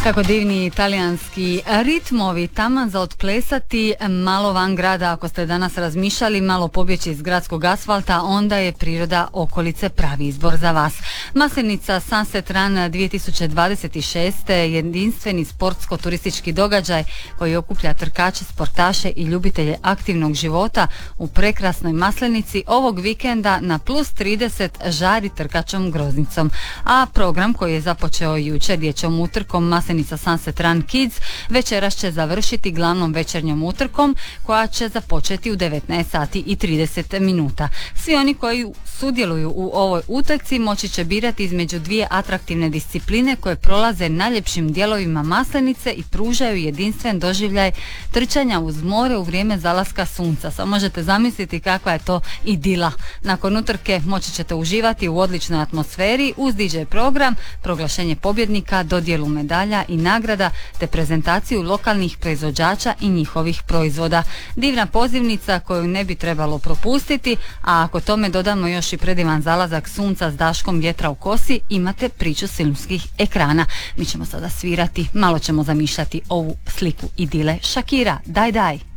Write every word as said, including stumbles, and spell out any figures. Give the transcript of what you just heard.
Kako divni italijanski ritmovi, taman za otplesati malo van grada. Ako ste danas razmišljali malo pobjeći iz gradskog asfalta, onda je priroda okolice pravi izbor za vas. Maslenica Sunset Run dvije tisuće dvadeset šest. jedinstveni sportsko-turistički događaj koji okuplja trkače, sportaše i ljubitelje aktivnog života u prekrasnoj Maslenici ovog vikenda na plus trideset žari trkačom groznicom. A program koji je započeo jučer dječjom utrkom Maslenica Sunset Run Kids večeras će završiti glavnom večernjom utrkom koja će započeti u devetnaest sati i trideset minuta. Svi oni koji sudjeluju u ovoj utrci moći će birati između dvije atraktivne discipline koje prolaze najljepšim dijelovima Maslenice i pružaju jedinstven doživljaj trčanja uz more u vrijeme zalaska sunca. Samo možete zamisliti kakva je to idila. Nakon utrke moći ćete uživati u odličnoj atmosferi uz D J program, proglašenje pobjednika, dodjelu medalja i nagrada te prezentaciju lokalnih proizvođača i njihovih proizvoda. Divna pozivnica koju ne bi trebalo propustiti, a ako tome dodamo još i predivan zalazak sunca s daškom vjetra u kosi, imate priču filmskih ekrana. Mi ćemo sada svirati, malo ćemo zamišljati ovu sliku idile. Shakira, daj daj!